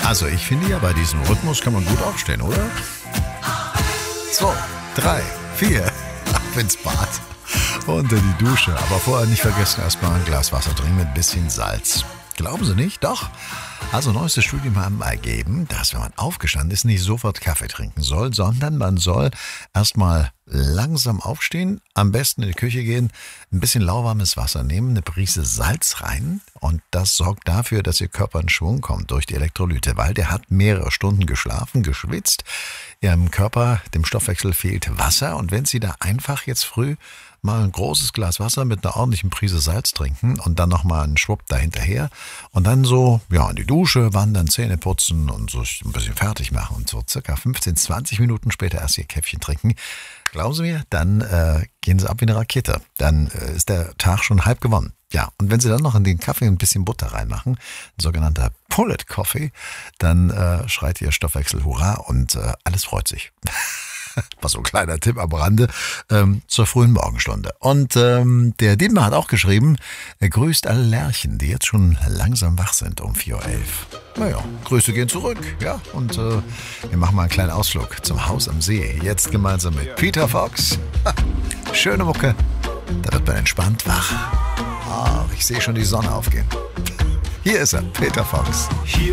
Also ich finde ja, bei diesem Rhythmus kann man gut aufstehen, oder? 2, 3, 4, ab ins Bad, unter die Dusche. Aber vorher nicht vergessen, erstmal ein Glas Wasser trinken mit ein bisschen Salz. Glauben Sie nicht? Doch. Also neueste Studien haben ergeben, dass wenn man aufgestanden ist, nicht sofort Kaffee trinken soll, sondern man soll erstmal langsam aufstehen, am besten in die Küche gehen, ein bisschen lauwarmes Wasser nehmen, eine Prise Salz rein und das sorgt dafür, dass Ihr Körper in Schwung kommt durch die Elektrolyte, weil der hat mehrere Stunden geschlafen, geschwitzt. Ihrem Körper, dem Stoffwechsel fehlt Wasser und wenn Sie da einfach jetzt früh mal ein großes Glas Wasser mit einer ordentlichen Prise Salz trinken und dann nochmal einen Schwupp dahinterher und dann so, ja, in die Dusche wandern, Zähne putzen und so ein bisschen fertig machen und so circa 15, 20 Minuten später erst Ihr Käffchen trinken. Glauben Sie mir, dann gehen Sie ab wie eine Rakete. Dann ist der Tag schon halb gewonnen. Ja, und wenn Sie dann noch in den Kaffee ein bisschen Butter reinmachen, ein sogenannter Pullet Coffee, dann schreit Ihr Stoffwechsel Hurra und alles freut sich. War so ein kleiner Tipp am Rande zur frühen Morgenstunde. Und der Dietmar hat auch geschrieben, er grüßt alle Lerchen, die jetzt schon langsam wach sind um 4:11 Uhr. Naja, Grüße gehen zurück. Ja, und wir machen mal einen kleinen Ausflug zum Haus am See. Jetzt gemeinsam mit Peter Fox. Schöne Mucke, da wird man entspannt wach. Ich sehe schon die Sonne aufgehen. Hier ist er, Peter Fox. Hier